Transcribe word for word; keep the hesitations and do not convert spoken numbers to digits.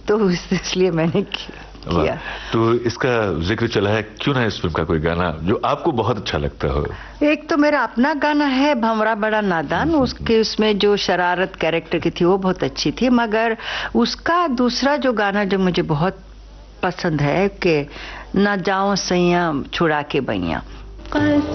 तो इसलिए मैंने किया। तो इसका जिक्र चला है, क्यों ना इस फिल्म का कोई गाना जो आपको बहुत अच्छा लगता हो? एक तो मेरा अपना गाना है भंवरा बड़ा नादान, उसके उसमें जो शरारत कैरेक्टर की थी वो बहुत अच्छी थी, मगर उसका दूसरा जो गाना जो मुझे बहुत पसंद है कि ना जाओ सैया छुड़ा के बैया।